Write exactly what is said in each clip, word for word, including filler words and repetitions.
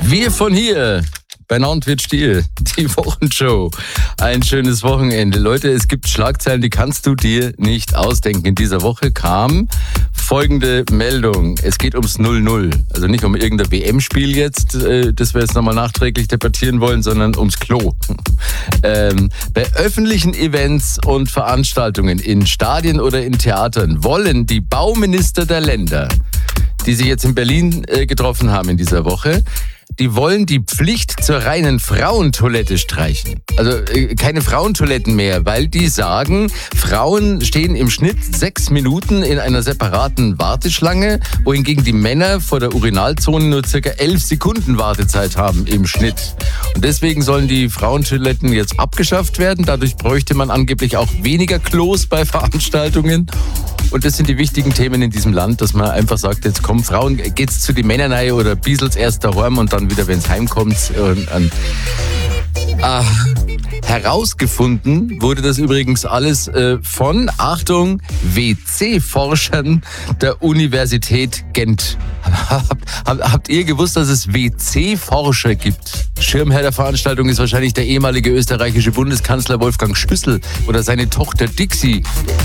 Wir von hier, bei Nantes wird Stiel, die Wochenshow. Ein schönes Wochenende. Leute, es gibt Schlagzeilen, die kannst du dir nicht ausdenken. In dieser Woche kam folgende Meldung. Es geht ums null null. Also nicht um irgendein W M-Spiel jetzt, das wir jetzt nochmal nachträglich debattieren wollen, sondern ums Klo. Ähm, bei öffentlichen Events und Veranstaltungen in Stadien oder in Theatern wollen die Bauminister der Länder, die sich jetzt in Berlin äh, getroffen haben in dieser Woche, die wollen die Pflicht zur reinen Frauentoilette streichen. Also äh, keine Frauentoiletten mehr, weil die sagen, Frauen stehen im Schnitt sechs Minuten in einer separaten Warteschlange, wohingegen die Männer vor der Urinalzone nur circa elf Sekunden Wartezeit haben im Schnitt. Und deswegen sollen die Frauentoiletten jetzt abgeschafft werden. Dadurch bräuchte man angeblich auch weniger Klos bei Veranstaltungen. Und das sind die wichtigen Themen in diesem Land, dass man einfach sagt, jetzt kommen Frauen, geht's zu die Männern rein oder Biesels erst daheim und dann wieder, wenn's heimkommt. Und, und, ah, herausgefunden wurde das übrigens alles äh, von, Achtung, W C-Forschern der Universität Gent. Habt, habt, habt ihr gewusst, dass es W C-Forscher gibt? Schirmherr der Veranstaltung ist wahrscheinlich der ehemalige österreichische Bundeskanzler Wolfgang Schüssel oder seine Tochter Dixie.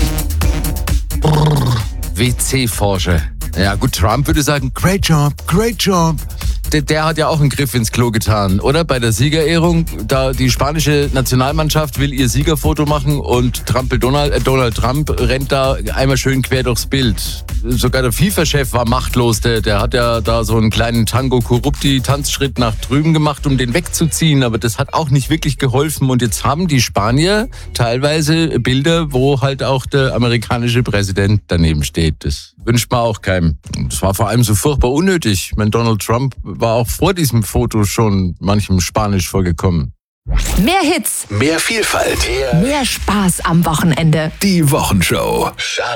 W C-Forscher. Ja gut, Trump würde sagen, great job, great job. Der, der hat ja auch einen Griff ins Klo getan, oder? Bei der Siegerehrung, da die spanische Nationalmannschaft will ihr Siegerfoto machen und Trump, Donald, äh, Donald Trump rennt da einmal schön quer durchs Bild. Sogar der FIFA-Chef war machtlos, der, der hat ja da so einen kleinen Tango-Corrupti-Tanzschritt nach drüben gemacht, um den wegzuziehen, aber das hat auch nicht wirklich geholfen und jetzt haben die Spanier teilweise Bilder, wo halt auch der amerikanische Präsident daneben steht. Das wünscht man auch keinem. Das war vor allem so furchtbar unnötig. Ich meine, Donald Trump war auch vor diesem Foto schon manchem Spanisch vorgekommen. Mehr Hits, mehr Vielfalt, mehr Spaß am Wochenende. Die Wochenshow.